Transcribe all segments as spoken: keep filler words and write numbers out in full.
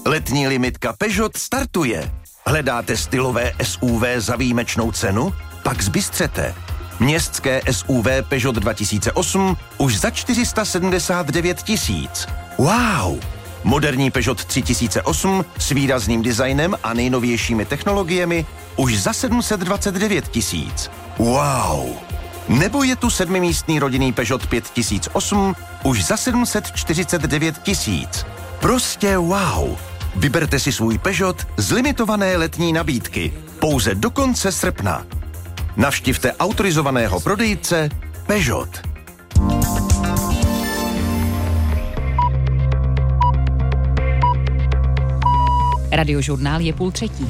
Letní limitka Peugeot startuje. Hledáte stylové S U V za výjimečnou cenu? Pak zbystřete. Městské S U V Peugeot dva tisíce osm už za čtyři sta sedmdesát devět tisíc. Wow! Moderní Peugeot tři tisíce osm s výrazným designem a nejnovějšími technologiemi už za sedm set dvacet devět tisíc. Wow! Nebo je tu sedmimístný rodinný Peugeot pět tisíc osm už za sedm set čtyřicet devět tisíc. Prostě wow! Vyberte si svůj Peugeot z limitované letní nabídky pouze do konce srpna. Navštivte autorizovaného prodejce Peugeot. Radiožurnál je půl třetí.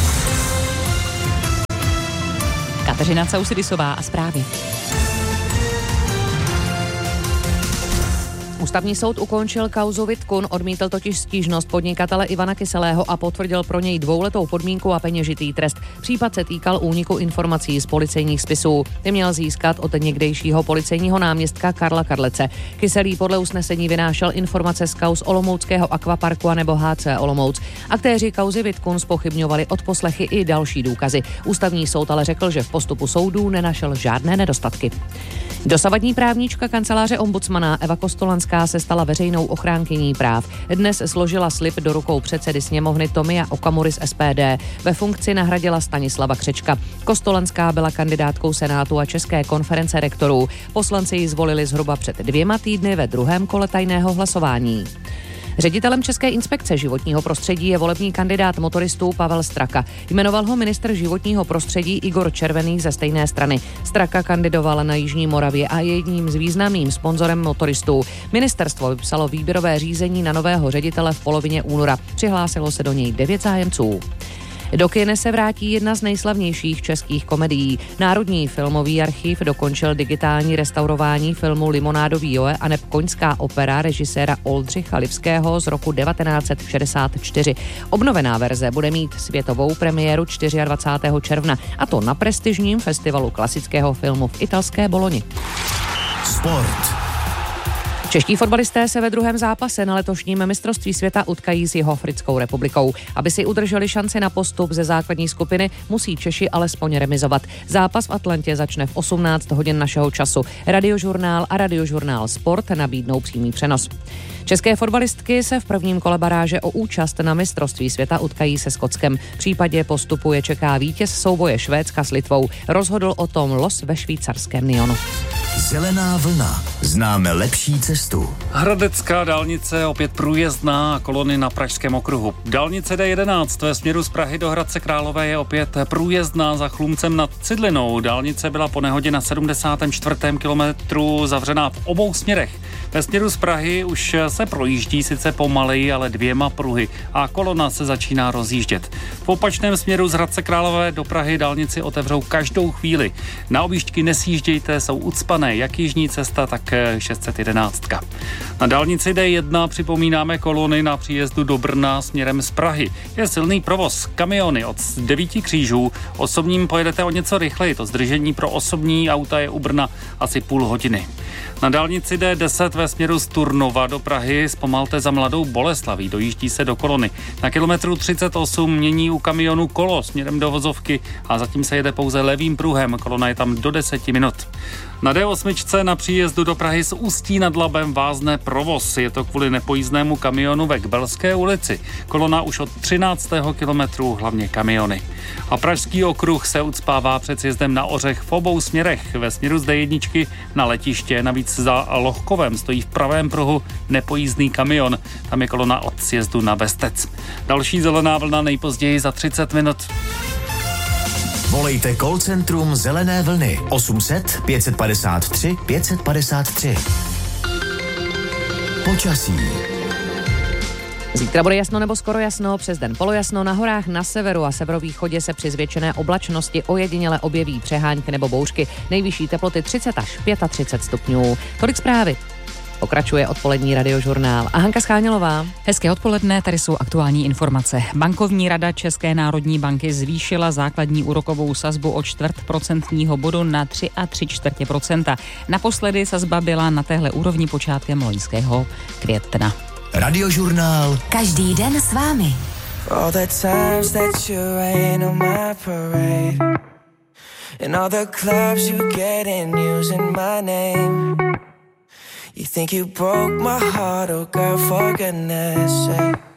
Kateřina Causidisová a zprávy. Ústavní soud ukončil kauzu Vitkun, odmítl totiž stížnost podnikatele Ivana Kyselého a potvrdil pro něj dvouletou podmínku a peněžitý trest. Případ se týkal úniku informací z policejních spisů. Ty měl získat od někdejšího policejního náměstka Karla Kadlece. Kyselý podle usnesení vynášel informace z kauz Olomouckého akvaparku a nebo H C Olomouc. Aktéři kauzy Vitkun zpochybňovali odposlechy i další důkazy. Ústavní soud ale řekl, že v postupu soudů nenašel žádné nedostatky. Dosavadní právníčka kanceláře ombudsmana Eva Kostolanská se stala veřejnou ochránkyní práv. Dnes složila slib do rukou předsedy sněmovny Tomia Okamury z S P D. Ve funkci nahradila Stanislava Křečka. Kostolanská byla kandidátkou Senátu a České konference rektorů. Poslanci ji zvolili zhruba před dvěma týdny ve druhém kole tajného hlasování. Ředitelem České inspekce životního prostředí je volební kandidát motoristů Pavel Straka. Jmenoval ho ministr životního prostředí Igor Červený ze stejné strany. Straka kandidoval na Jižní Moravě a je jedním z významným sponzorem motoristů. Ministerstvo vypsalo výběrové řízení na nového ředitele v polovině února. Přihlásilo se do něj devět zájemců. Do kin se vrátí jedna z nejslavnějších českých komedií. Národní filmový archiv dokončil digitální restaurování filmu Limonádový Joe a neb Koňská opera režiséra Oldřicha Livského z roku devatenáct set šedesát čtyři. Obnovená verze bude mít světovou premiéru dvacátého čtvrtého června, a to na prestižním festivalu klasického filmu v italské Boloni. Sport. Čeští fotbalisté se ve druhém zápase na letošním mistrovství světa utkají s Jihoafrickou republikou. Aby si udrželi šanci na postup ze základní skupiny, musí Češi alespoň remizovat. Zápas v Atlantě začne v osmnáct hodin našeho času. Radiožurnál a Radiožurnál Sport nabídnou přímý přenos. České fotbalistky se v prvním kole baráže o účast na mistrovství světa utkají se Skotskem. V případě postupu je čeká vítěz souboje Švédska s Litvou. Rozhodl o tom los ve švýcarském Nyonu. Zelená vlna. Známe lepší cestu. Hradecká dálnice opět průjezdná a kolony na Pražském okruhu. Dálnice D jedenáct ve směru z Prahy do Hradce Králové je opět průjezdná za Chlumcem nad Cidlinou. Dálnice byla po nehodě na sedmdesátém čtvrtém kilometru zavřená v obou směrech. Ve směru z Prahy už se projíždí sice pomaleji, ale dvěma pruhy a kolona se začíná rozjíždět. V opačném směru z Hradce Králové do Prahy dálnici otevřou každou chvíli. Na objížďky nesjíždějte, jsou ucpané jak jižní cesta, tak šest set jedenáct. Na dálnici D jedna připomínáme kolony na příjezdu do Brna směrem z Prahy. Je silný provoz, kamiony od devíti křížů. Osobním pojedete o něco rychleji, to zdržení pro osobní auta je u Brna asi půl hodiny. Na dálnici D deset ve směru z Turnova do Prahy zpomalte za Mladou Boleslaví, dojíždí se do kolony. Na kilometru třicet osm mění u kamionu kolo směrem do vozovky a zatím se jede pouze levým pruhem, kolona je tam do deseti minut. Na D osm na příjezdu do Prahy z Ústí nad Labem vázne provoz. Je to kvůli nepojízdnému kamionu ve Kbelské ulici. Kolona už od třináctého kilometru, hlavně kamiony. A Pražský okruh se ucpává před sjezdem na Ořech v obou směrech. Ve směru z D jedna na letiště, navíc za Lohkovem, stojí v pravém pruhu nepojízdný kamion. Tam je kolona od sjezdu na Bestec. Další zelená vlna nejpozději za třicet minut. Volejte call centrum Zelené vlny osm set pět padesát tři pět padesát tři. Počasí. Zítra bude jasno nebo skoro jasno, přes den polojasno, na horách na severu a severovýchodě se při zvětšené oblačnosti ojediněle objeví přehánky nebo bouřky. Nejvyšší teploty třicet až třicet pět stupňů. Tolik zprávy. Pokračuje odpolední Radiožurnál a Hanka Schánělová. Hezké odpoledne, tady jsou aktuální informace. Bankovní rada České národní banky zvýšila základní úrokovou sazbu o čtvrt procentního bodu na tři a tři čtvrtě procenta. Naposledy sazba byla na téhle úrovni počátkem loňského května. Radiožurnál. Každý den s vámi. All the times that you rain on my parade, and all the clubs you get in using my name. You think you broke my heart, oh girl, for goodness sake.